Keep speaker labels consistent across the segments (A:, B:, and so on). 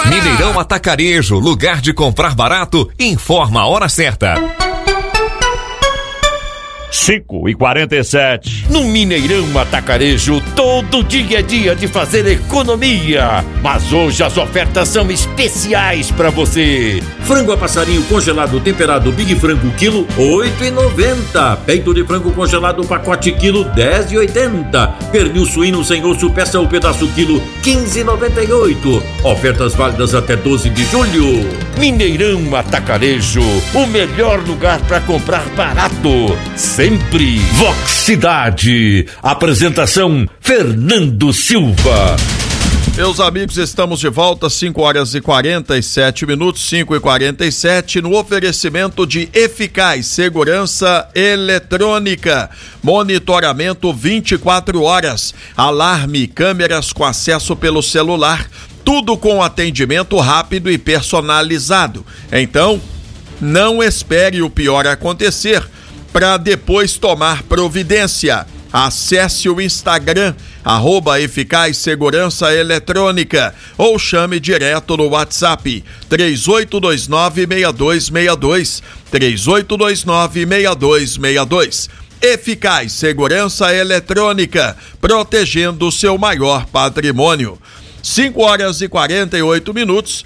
A: Mineirão Atacarejo, lugar de comprar barato, informa a hora certa.
B: 5h47.
C: No Mineirão Atacarejo, todo dia é dia de fazer economia. Mas hoje as ofertas são especiais pra você. Frango a passarinho congelado temperado Big Frango quilo, R$8,90. Peito de frango congelado pacote quilo, R$10,80. Pernil suíno sem osso peça ou pedaço quilo, R$15,98. Ofertas válidas até 12 de julho. Mineirão Atacarejo, o melhor lugar pra comprar barato. Sempre.
B: Vox Cidade. Apresentação Fernando Silva.
D: Meus amigos, estamos de volta, 5h47, 5h47, no oferecimento de Eficaz Segurança Eletrônica. Monitoramento 24 horas, alarme, câmeras com acesso pelo celular, tudo com atendimento rápido e personalizado. Então, não espere o pior acontecer para depois tomar providência. Acesse o Instagram, @Eficaz Segurança Eletrônica, ou chame direto no WhatsApp 3829-6262, 3829-6262. Eficaz Segurança Eletrônica, protegendo o seu maior patrimônio. 5h48,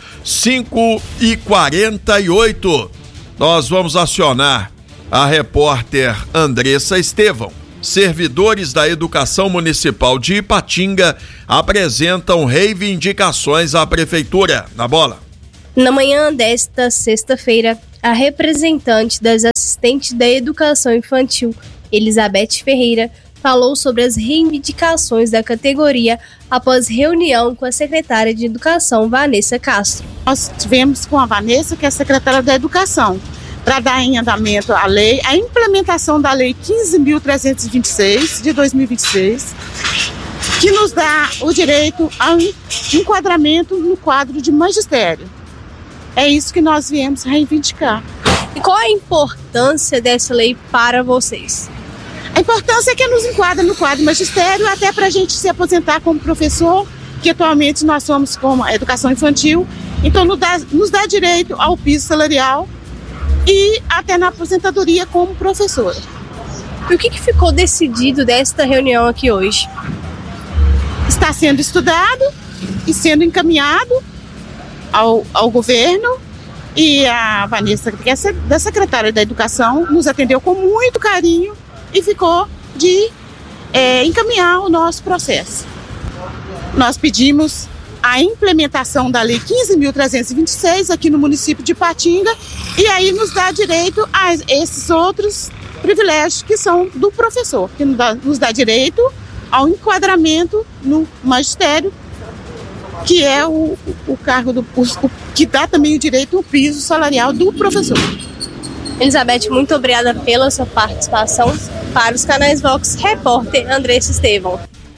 D: 5h48. Nós vamos acionar a repórter Andressa Estevão. Servidores da Educação Municipal de Ipatinga apresentam reivindicações à Prefeitura. Na bola.
E: Na manhã desta sexta-feira, a representante das assistentes da Educação Infantil, Elizabeth Ferreira, falou sobre as reivindicações da categoria após reunião com a secretária de Educação, Vanessa Castro.
F: Nós tivemos com a Vanessa, que é a secretária da Educação, para dar em andamento a lei, a implementação da Lei 15.326 de 2026, que nos dá o direito ao enquadramento no quadro de magistério. É isso que nós viemos reivindicar.
E: E qual a importância dessa lei para vocês?
F: A importância é que nos enquadra no quadro magistério, até para a gente se aposentar como professor, que atualmente nós somos como a educação infantil, então nos dá direito ao piso salarial e até na aposentadoria como professora.
E: E o que ficou decidido desta reunião aqui hoje?
F: Está sendo estudado e sendo encaminhado ao governo, e a Vanessa, que é da secretária da Educação, nos atendeu com muito carinho e ficou de encaminhar o nosso processo. Nós pedimos a implementação da Lei 15.326 aqui no município de Ipatinga, e aí nos dá direito a esses outros privilégios que são do professor, que nos dá direito ao enquadramento no magistério, que é o cargo que dá também o direito ao piso salarial do professor.
E: Elizabeth, muito obrigada pela sua participação. Para os canais Vox, repórter Andressa Estevão.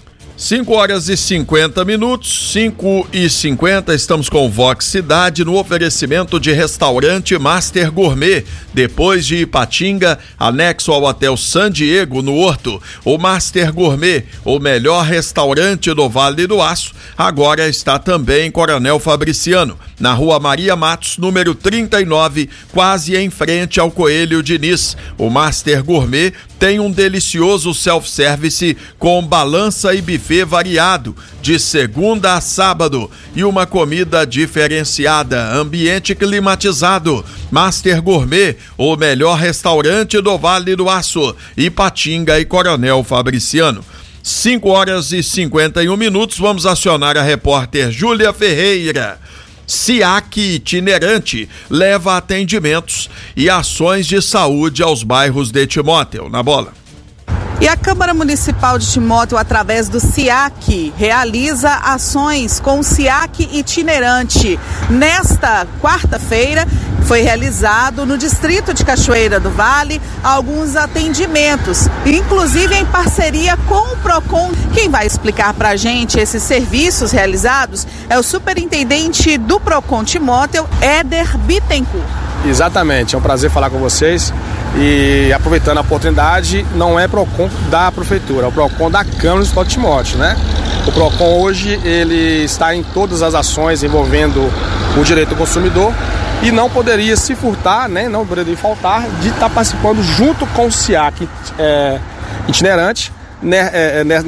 D: 5h50, 5h50, estamos com o Vox Cidade no oferecimento de restaurante Master Gourmet. Depois de Ipatinga, anexo ao Hotel San Diego, no Horto, o Master Gourmet, o melhor restaurante do Vale do Aço, agora está também em Coronel Fabriciano, na Rua Maria Matos, número 39, quase em frente ao Coelho Diniz. O Master Gourmet tem um delicioso self-service com balança e buffet variado, de segunda a sábado, e uma comida diferenciada, ambiente climatizado. Master Gourmet, o melhor restaurante do Vale do Aço, Ipatinga e Coronel Fabriciano. 5h51, vamos acionar a repórter Júlia Ferreira. SIAC itinerante leva atendimentos e ações de saúde aos bairros de Timóteo. Na bola.
G: E a Câmara Municipal de Timóteo, através do SIAC, realiza ações com o SIAC itinerante. Nesta quarta-feira, foi realizado no distrito de Cachoeira do Vale alguns atendimentos, inclusive em parceria com o PROCON. Quem vai explicar para a gente esses serviços realizados é o superintendente do PROCON Timóteo, Éder Bittencourt.
H: Exatamente, é um prazer falar com vocês. E aproveitando a oportunidade, não é PROCON da Prefeitura, é o PROCON da Câmara Municipal de Timóteo, né? O PROCON hoje ele está em todas as ações envolvendo o direito do consumidor e não poderia se furtar, né, não poderia faltar de estar participando junto com o SIAC itinerante, né,